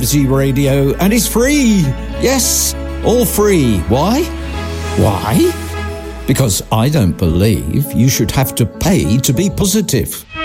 Positivity Radio, and it's free. Yes, all free. Why? Why? Because I don't believe you should have to pay to be positive.